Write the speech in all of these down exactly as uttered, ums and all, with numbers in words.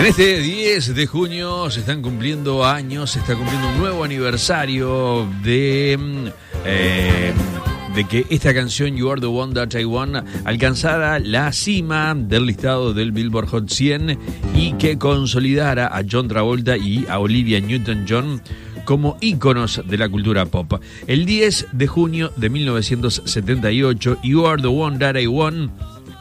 En este diez de junio se están cumpliendo años, se está cumpliendo un nuevo aniversario de, eh, de que esta canción You Are the One That I Want alcanzara la cima del listado del Billboard Hot cien y que consolidara a John Travolta y a Olivia Newton-John como íconos de la cultura pop. El diez de junio de mil novecientos setenta y ocho, You Are the One That I Want,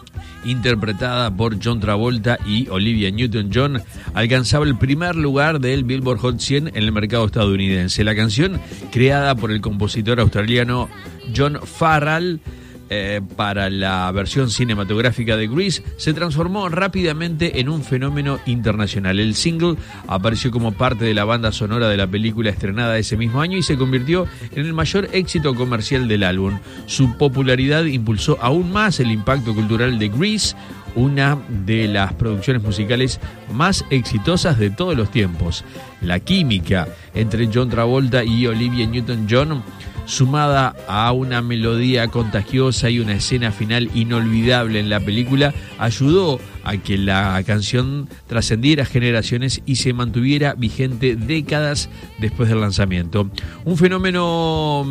interpretada por John Travolta y Olivia Newton-John, alcanzaba el primer lugar del Billboard Hot cien en el mercado estadounidense. La canción, creada por el compositor australiano John Farrell eh, para la versión cinematográfica de Grease, se transformó rápidamente en un fenómeno internacional. El single apareció como parte de la banda sonora de la película estrenada ese mismo año y se convirtió en el mayor éxito comercial del álbum. Su popularidad impulsó aún más el impacto cultural de Grease, una de las producciones musicales más exitosas de todos los tiempos. La química entre John Travolta y Olivia Newton-John, sumada a una melodía contagiosa y una escena final inolvidable en la película, ayudó a que la canción trascendiera generaciones y se mantuviera vigente décadas después del lanzamiento. Un fenómeno,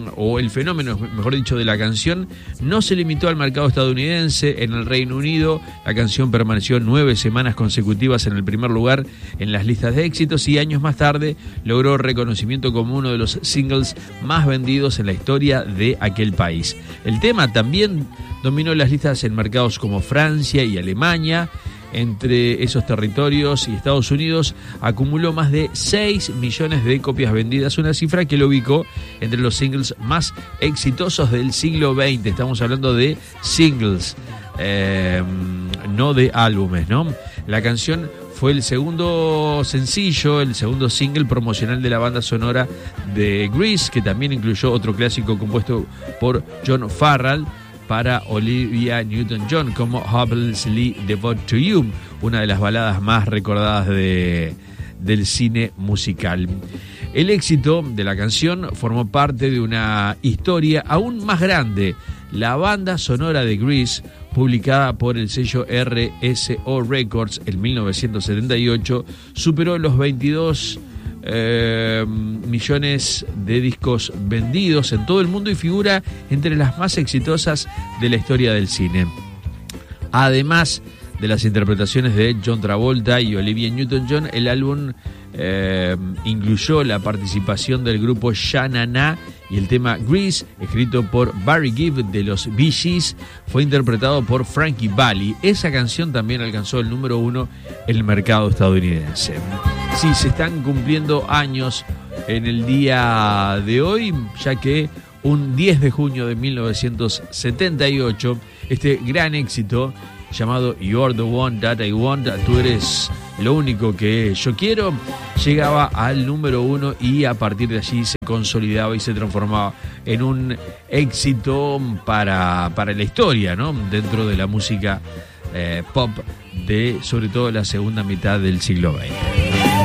o el fenómeno, mejor dicho, de la canción no se limitó al mercado estadounidense. En el Reino Unido, la canción permaneció nueve semanas consecutivas en el primer lugar en las listas de éxitos y años más tarde logró reconocimiento como uno de los singles más vendidos en la historia de aquel país. El tema también dominó las listas en mercados como Francia y Alemania. Entre esos territorios y Estados Unidos acumuló más de seis millones de copias vendidas, una cifra que lo ubicó entre los singles más exitosos del siglo veinte. Estamos hablando de singles, eh, no de álbumes, ¿no? La canción fue el segundo sencillo, el segundo single promocional de la banda sonora de Grease, que también incluyó otro clásico compuesto por John Farrell para Olivia Newton-John, como Hopelessly Devoted to You, una de las baladas más recordadas de, del cine musical. El éxito de la canción formó parte de una historia aún más grande. La banda sonora de Grease, publicada por el sello R S O Records en mil novecientos setenta y ocho, superó los veintidós Eh, millones de discos vendidos en todo el mundo y figura entre las más exitosas de la historia del cine. Además de las interpretaciones de John Travolta y Olivia Newton-John, el álbum eh, incluyó la participación del grupo Sha Na Na, y el tema Grease, escrito por Barry Gibb de los Bee Gees, fue interpretado por Frankie Valli. Esa canción también alcanzó el número uno en el mercado estadounidense. Sí, se están cumpliendo años en el día de hoy, ya que un diez de junio de mil novecientos setenta y ocho, este gran éxito llamado You're the One That I Want, tú eres lo único que yo quiero, llegaba al número uno y a partir de allí se consolidaba y se transformaba en un éxito para, para la historia, ¿no? Dentro de la música eh, pop de sobre todo la segunda mitad del siglo veinte.